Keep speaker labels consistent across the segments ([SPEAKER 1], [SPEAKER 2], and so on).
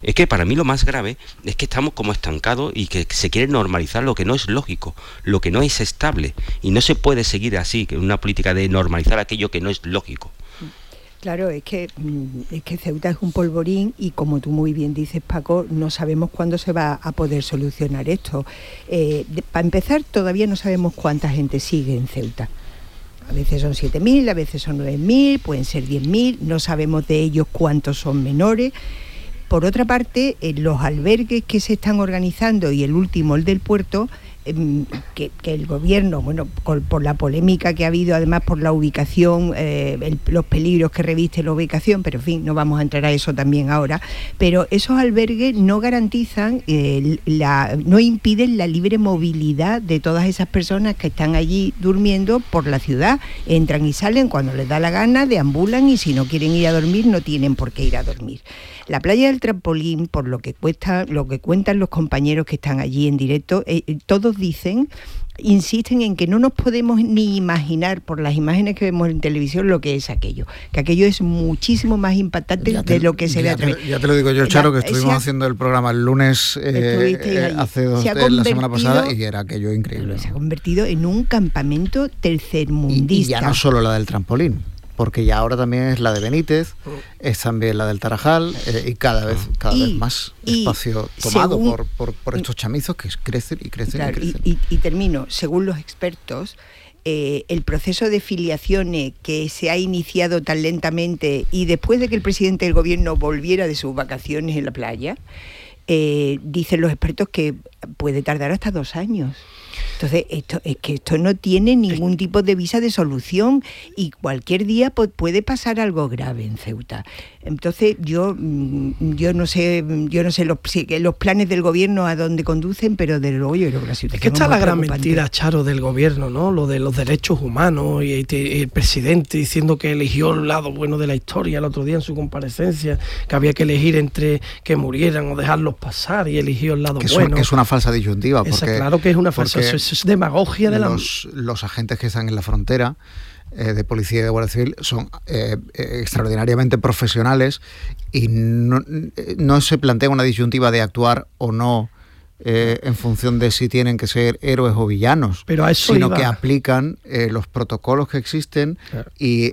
[SPEAKER 1] Es que para mí lo más grave es que estamos como estancados y que se quiere normalizar lo que no es lógico, lo que no es estable, y no se puede seguir así, que una política de normalizar aquello que no es lógico.
[SPEAKER 2] Claro, es que Ceuta es un polvorín y, como tú muy bien dices, Paco, no sabemos cuándo se va a poder solucionar esto. Para empezar, todavía no sabemos cuánta gente sigue en Ceuta. A veces son 7.000, a veces son 9.000, pueden ser 10.000, no sabemos de ellos cuántos son menores. Por otra parte, los albergues que se están organizando, y el último, el del puerto, que el gobierno, bueno, por la polémica que ha habido, además por la ubicación, los peligros que reviste la ubicación, pero en fin, no vamos a entrar a eso también ahora, pero esos albergues no garantizan, no impiden la libre movilidad de todas esas personas que están allí durmiendo por la ciudad. Entran y salen cuando les da la gana, deambulan, y si no quieren ir a dormir, no tienen por qué ir a dormir. La playa del Trampolín, por lo que cuentan los compañeros que están allí en directo, todos insisten en que no nos podemos ni imaginar, por las imágenes que vemos en televisión, lo que es aquello. Que aquello es muchísimo más impactante de lo que se ve a través.
[SPEAKER 3] Ya te lo digo yo, Charo, que estuvimos haciendo el programa el lunes la semana pasada, y era aquello increíble.
[SPEAKER 2] Se ha convertido en un campamento tercermundista.
[SPEAKER 3] Y ya no solo la del Trampolín, porque ya ahora también es la de Benítez, es también la del Tarajal, y cada vez más espacio tomado por estos chamizos que crecen y crecen, claro, y crecen.
[SPEAKER 2] Y termino, según los expertos, el proceso de filiaciones que se ha iniciado tan lentamente, y después de que el presidente del gobierno volviera de sus vacaciones en la playa, dicen los expertos que puede tardar hasta 2 años. Entonces, esto no tiene ningún tipo de visa de solución, y cualquier día puede pasar algo grave en Ceuta. Entonces, yo no sé los planes del gobierno a dónde conducen, pero desde luego yo creo que la situación
[SPEAKER 4] es que está la gran mentira, Charo, del gobierno, ¿no? Lo de los derechos humanos, y el presidente diciendo que eligió el lado bueno de la historia el otro día en su comparecencia, que había que elegir entre que murieran o dejarlos pasar, y eligió el lado bueno.
[SPEAKER 3] Que es una falsa disyuntiva.
[SPEAKER 4] Claro que es una falsa, eso es demagogia de
[SPEAKER 3] los agentes que están en la frontera de policía y de Guardia Civil son extraordinariamente profesionales, y no se plantea una disyuntiva de actuar o no en función de si tienen que ser héroes o villanos, sino que aplican los protocolos que existen, claro, y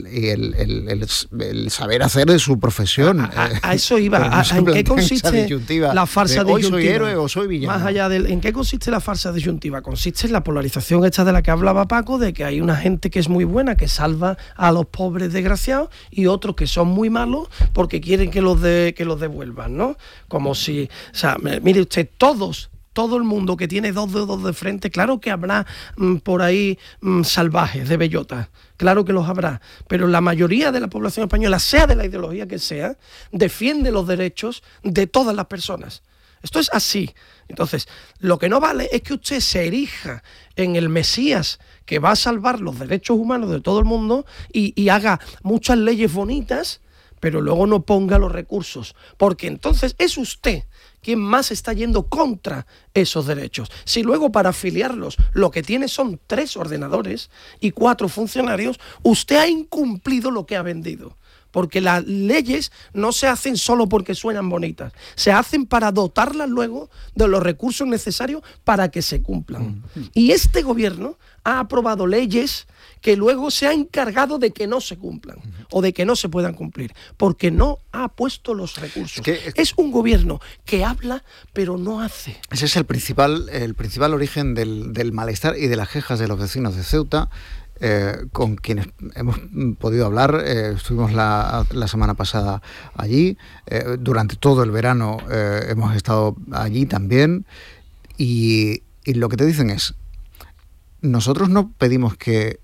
[SPEAKER 3] el saber hacer de su profesión.
[SPEAKER 4] A eso iba. ¿En qué consiste la farsa disyuntiva?
[SPEAKER 3] Hoy soy héroe o soy villano.
[SPEAKER 4] Más allá ¿en qué consiste la farsa disyuntiva? Consiste en la polarización esta de la que hablaba Paco, de que hay una gente que es muy buena, que salva a los pobres desgraciados, y otros que son muy malos porque quieren que los devuelvan, ¿no? Como si, o sea, mire usted, todo el mundo que tiene 2 dedos de frente, claro que habrá por ahí salvajes de bellota, claro que los habrá, pero la mayoría de la población española, sea de la ideología que sea, defiende los derechos de todas las personas. Esto es así. Entonces, lo que no vale es que usted se erija en el Mesías que va a salvar los derechos humanos de todo el mundo y haga muchas leyes bonitas, pero luego no ponga los recursos, porque entonces es usted quien más está yendo contra esos derechos. Si luego para afiliarlos lo que tiene son 3 ordenadores y 4 funcionarios, usted ha incumplido lo que ha vendido. Porque las leyes no se hacen solo porque suenan bonitas, se hacen para dotarlas luego de los recursos necesarios para que se cumplan. Y este gobierno ha aprobado leyes que luego se ha encargado de que no se cumplan o de que no se puedan cumplir, porque no ha puesto los recursos. Es un gobierno que habla pero no hace.
[SPEAKER 3] Ese es el principal origen del malestar y de las quejas de los vecinos de Ceuta, con quienes hemos podido hablar. Estuvimos la semana pasada allí, durante todo el verano hemos estado allí también, y lo que te dicen es: nosotros no pedimos que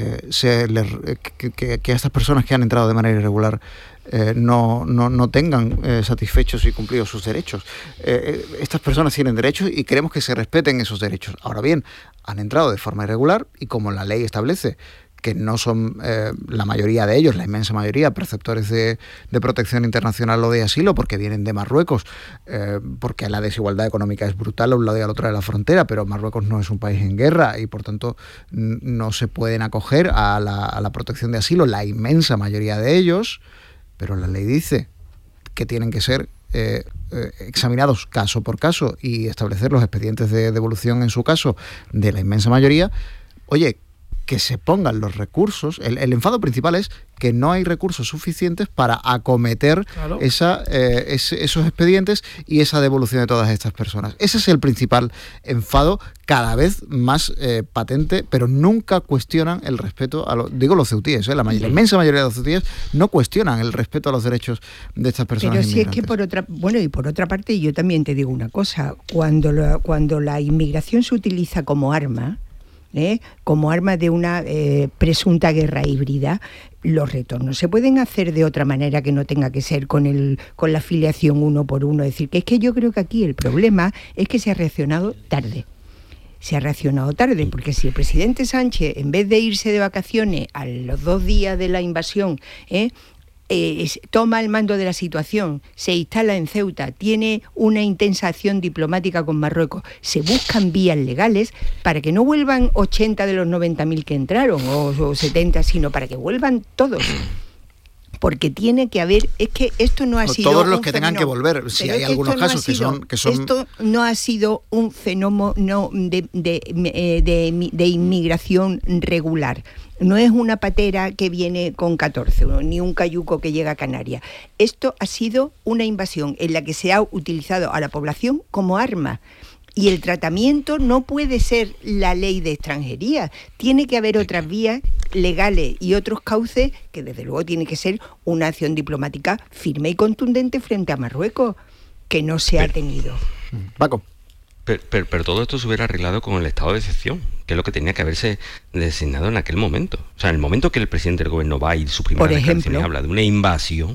[SPEAKER 3] a estas personas que han entrado de manera irregular no tengan satisfechos y cumplidos sus derechos. Estas personas tienen derechos y queremos que se respeten esos derechos. Ahora bien, han entrado de forma irregular, y como la ley establece que no son la mayoría de ellos, la inmensa mayoría, perceptores de protección internacional o de asilo, porque vienen de Marruecos, porque la desigualdad económica es brutal a un lado y al otro de la frontera, pero Marruecos no es un país en guerra y por tanto no se pueden acoger a la protección de asilo, la inmensa mayoría de ellos, pero la ley dice que tienen que ser examinados caso por caso y establecer los expedientes de devolución en su caso de la inmensa mayoría, oye, que se pongan los recursos. El enfado principal es que no hay recursos suficientes para acometer esos expedientes y esa devolución de todas estas personas. Ese es el principal enfado, cada vez más patente, pero nunca cuestionan el respeto a los ceutíes. La inmensa mayoría de los ceutíes no cuestionan el respeto a los derechos de estas personas.
[SPEAKER 2] Pero si es que por otra parte, yo también te digo una cosa, cuando la inmigración se utiliza como arma de una presunta guerra híbrida, los retornos se pueden hacer de otra manera que no tenga que ser con la afiliación uno por uno. Es decir, que es que yo creo que aquí el problema es que se ha reaccionado tarde. Porque si el presidente Sánchez, en vez de irse de vacaciones a los 2 días de la invasión, toma el mando de la situación, se instala en Ceuta, tiene una intensa acción diplomática con Marruecos, se buscan vías legales para que no vuelvan 80 de los 90.000 que entraron o 70, sino para que vuelvan todos. Porque tiene que haber, es que esto no ha sido
[SPEAKER 3] todos los que tengan que volver, si hay algunos casos que son
[SPEAKER 2] esto no ha sido un fenómeno de inmigración regular. No es una patera que viene con 14, ni un cayuco que llega a Canarias. Esto ha sido una invasión en la que se ha utilizado a la población como arma. Y el tratamiento no puede ser la ley de extranjería. Tiene que haber otras vías legales y otros cauces que desde luego tiene que ser una acción diplomática firme y contundente frente a Marruecos, que no se ha tenido.
[SPEAKER 3] Paco.
[SPEAKER 1] Pero todo esto se hubiera arreglado con el estado de excepción, que es lo que tenía que haberse designado en aquel momento. O sea, en el momento que el presidente del gobierno va y su primera declaración habla de una invasión,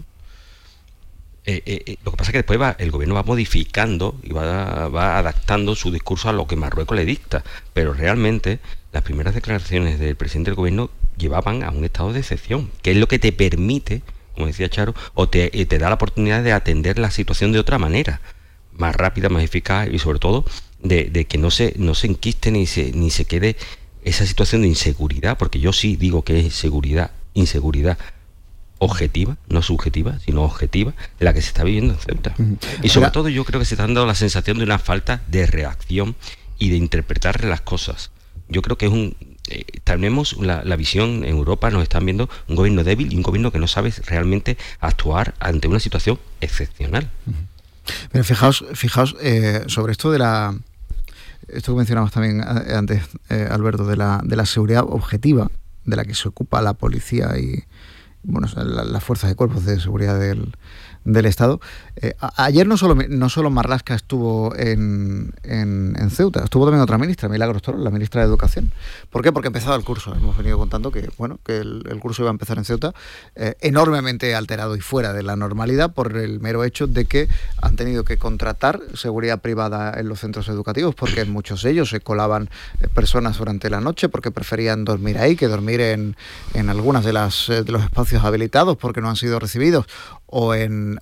[SPEAKER 1] lo que pasa es que después el gobierno va modificando y va adaptando su discurso a lo que Marruecos le dicta, pero realmente las primeras declaraciones del presidente del gobierno llevaban a un estado de excepción, que es lo que te permite, como decía Charo, o te da la oportunidad de atender la situación de otra manera, más rápida, más eficaz y sobre todo de que no se enquiste ni se quede esa situación de inseguridad, porque yo sí digo que es inseguridad objetiva, no subjetiva, sino objetiva, de la que se está viviendo en Ceuta. Y sobre todo yo creo que se está dando la sensación de una falta de reacción y de interpretar las cosas. Yo creo que tenemos la visión en Europa, nos están viendo un gobierno débil y un gobierno que no sabe realmente actuar ante una situación excepcional.
[SPEAKER 3] Pero fijaos sobre esto esto que mencionabas también antes, Alberto, de la seguridad objetiva de la que se ocupa la policía y las fuerzas de cuerpos de seguridad del Estado. Ayer no solo Marlaska estuvo en Ceuta, estuvo también otra ministra, Milagros Toro, la ministra de Educación. ¿Por qué? Porque empezaba el curso. Hemos venido contando que el curso iba a empezar en Ceuta, enormemente alterado y fuera de la normalidad por el mero hecho de que han tenido que contratar seguridad privada en los centros educativos, porque en muchos de ellos se colaban personas durante la noche porque preferían dormir ahí que dormir en algunas de los espacios habilitados porque no han sido recibidos, o en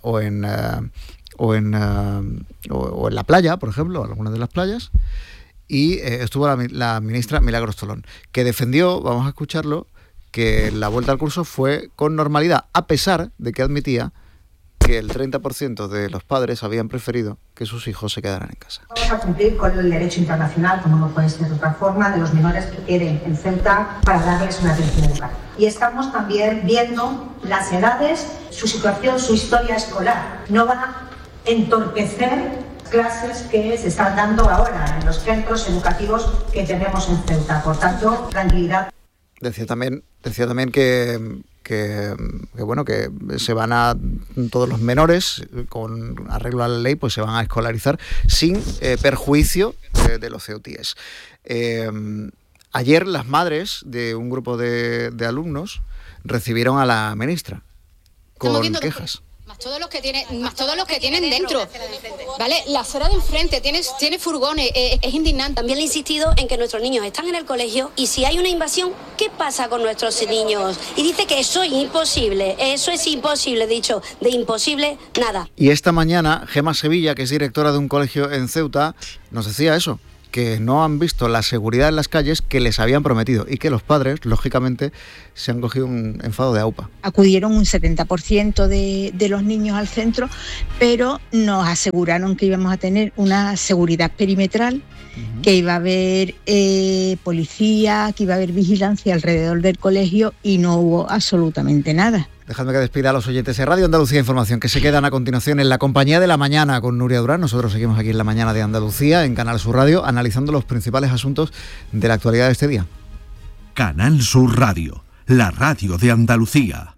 [SPEAKER 3] la playa, por ejemplo, algunas de las playas. Y estuvo la ministra Milagros Tolón, que defendió, vamos a escucharlo, que la vuelta al curso fue con normalidad, a pesar de que admitía que el 30% de los padres habían preferido que sus hijos se quedaran en casa.
[SPEAKER 5] Vamos a cumplir con el derecho internacional, como no puede ser de otra forma, de los menores que queden en Ceuta para darles una atención educativa. Y estamos también viendo las edades, su situación, su historia escolar. No van a entorpecer clases que se están dando ahora en los centros educativos que tenemos en Ceuta. Por tanto, tranquilidad.
[SPEAKER 3] Decía también que se van a todos los menores, con arreglo a la ley, pues se van a escolarizar sin perjuicio de los ceutíes. Ayer las madres de un grupo de alumnos recibieron a la ministra con quejas.
[SPEAKER 6] Más todos los que tienen dentro, ¿vale? La acera de enfrente tiene furgones, es indignante.
[SPEAKER 7] También le he insistido en que nuestros niños están en el colegio y si hay una invasión, ¿qué pasa con nuestros niños? Y dice que eso es imposible, dicho, de imposible, nada.
[SPEAKER 3] Y esta mañana, Gemma Sevilla, que es directora de un colegio en Ceuta, nos decía eso, que no han visto la seguridad en las calles que les habían prometido y que los padres, lógicamente, se han cogido un enfado de aupa.
[SPEAKER 8] Acudieron un 70% de los niños al centro, pero nos aseguraron que íbamos a tener una seguridad perimetral, que iba a haber policía, que iba a haber vigilancia alrededor del colegio y no hubo absolutamente nada.
[SPEAKER 3] Dejadme que despida a los oyentes de Radio Andalucía Información, que se quedan a continuación en la compañía de la mañana con Nuria Durán. Nosotros seguimos aquí en la mañana de Andalucía, en Canal Sur Radio, analizando los principales asuntos de la actualidad de este día.
[SPEAKER 9] Canal Sur Radio, la radio de Andalucía.